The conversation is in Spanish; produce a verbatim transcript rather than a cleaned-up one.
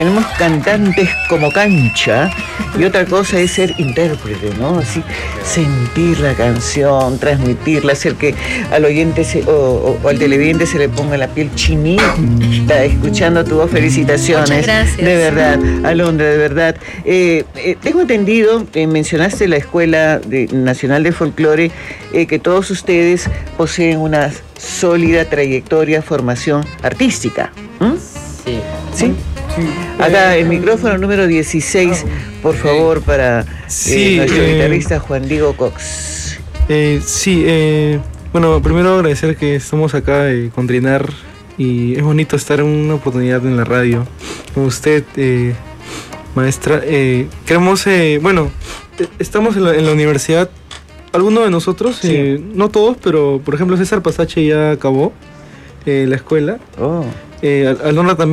Tenemos cantantes como cancha y otra cosa es ser intérprete, ¿no? Así, sentir la canción, transmitirla, hacer que al oyente se, o, o, o al televidente se le ponga la piel chinita escuchando tu voz. Felicitaciones. Muchas gracias. De verdad, Alondra, de verdad. Eh, eh, tengo entendido, eh, mencionaste la Escuela de, Nacional de Folclore, eh, que todos ustedes poseen una sólida trayectoria, formación artística. ¿Mm? Sí. ¿Sí? Acá el micrófono número dieciséis, por favor, para eh, Sí, nuestro eh, guitarrista Juan Diego Cox. Eh, sí, eh, bueno, primero agradecer que estamos acá eh, con Trinar y es bonito estar en una oportunidad en la radio con usted, eh, maestra. Eh, queremos, eh, bueno, eh, estamos en la, en la universidad, algunos de nosotros, Sí. eh, no todos, pero por ejemplo César Pasache ya acabó eh, la escuela. Oh. Eh, Alondra también.